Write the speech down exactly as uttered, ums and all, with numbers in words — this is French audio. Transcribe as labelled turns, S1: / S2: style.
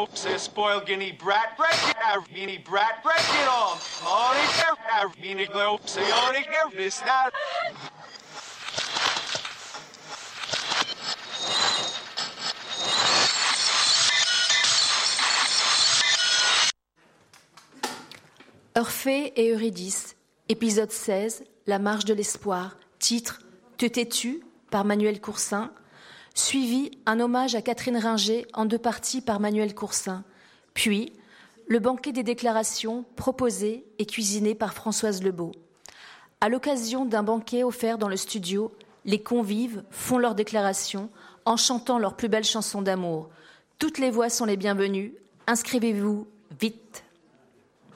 S1: glow, say spoiled guinea brat, break it out, guinea brat, break it all. All in here, guinea glow, say all in here, this now.
S2: Orphée et Eurydice, épisode seize, La marche de l'espoir, titre Te tais-tu par Manuel Coursin, suivi un hommage à Catherine Ringer en deux parties par Manuel Coursin, puis le banquet des déclarations proposé et cuisiné par Françoise Lebeau. À l'occasion d'un banquet offert dans le studio, les convives font leurs déclarations en chantant leurs plus belles chansons d'amour. Toutes les voix sont les bienvenues. Inscrivez-vous vite.